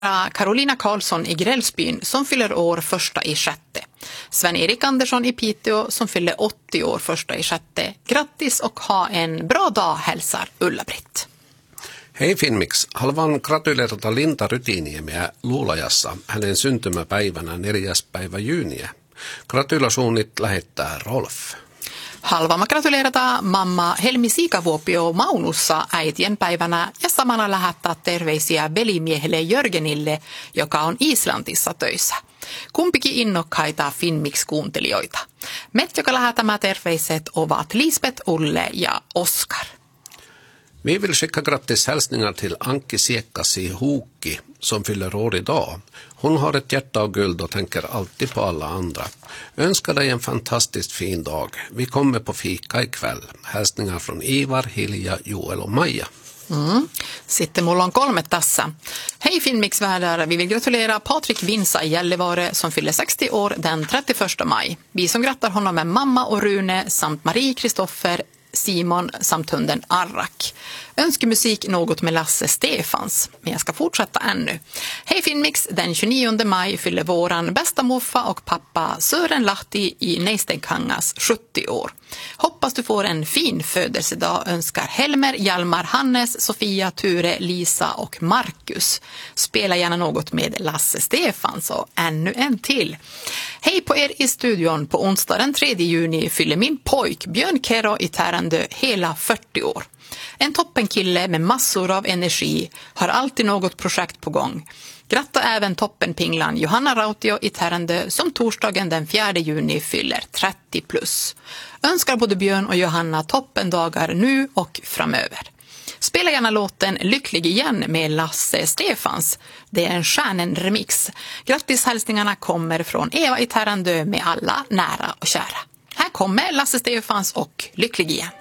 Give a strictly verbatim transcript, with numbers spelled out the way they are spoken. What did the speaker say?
Carolina Karlsson i Grällsbyn som fyller år första i sjätte. Sven-Erik Andersson i Piteå som fyller åttio år första i sjätte. Grattis och ha en bra dag, hälsar Ulla-Britt. Hei Finmix, haluan gratuleerata Linda Rytiniemiä Luulajassa hänen syntymäpäivänä neljäs päivä jyyniä. Gratulasuunnit lähettää Rolf. Haluamme gratuleerata mamma Helmi Siikavuopio Maunussa äitien päivänä ja samalla lähettää terveisiä velimiehelle Jörgenille, joka on Islantissa töissä. Kumpikin innokkaita Finmix-kuuntelijoita. Met, joka lähetämä terveiset, ovat Lisbeth, Ulle ja Oskar. Vi vill skicka grattishälsningar till Anki Siekkasi Huukki som fyller år idag. Hon har ett hjärta av guld och tänker alltid på alla andra. Önskar dig en fantastiskt fin dag. Vi kommer på fika ikväll. Hälsningar från Ivar, Hilja, Joel och Maja. Mm. Sitten mulla on kolme tässä. Hej Finmix-värdar, vi vill gratulera Patrik Vinsa i Gällivare som fyller sextio år den trettioförsta maj. Vi som grattar honom med mamma och Rune samt Marie, Kristoffer, Simon samt hunden Arrak. Önskemusik något med Lasse Stefans. Men jag ska fortsätta ännu. Hej Finmix, den tjugonionde maj fyller våran bästa morfar och pappa Sören Lahti i Neistenkangas sjuttio år. Hoppas du får en fin födelsedag, önskar Helmer, Hjalmar, Hannes, Sofia, Ture, Lisa och Marcus. Spela gärna något med Lasse Stefans och ännu en till. Hej på er i studion. På onsdag den tredje juni fyller min pojk Björn Kero i Tärendö hela fyrtio år. En toppenkille med massor av energi, har alltid något projekt på gång. Gratta även toppenpinglan Johanna Rautio i Tärendö som torsdagen den fjärde juni fyller trettio plus. Önskar både Björn och Johanna toppendagar nu och framöver. Spela gärna låten Lycklig igen med Lasse Stefans. Det är en stjärnen-remix. Grattishälsningarna kommer från Eva i Tärendö med alla nära och kära. Här kommer Lasse Stefans och Lycklig igen.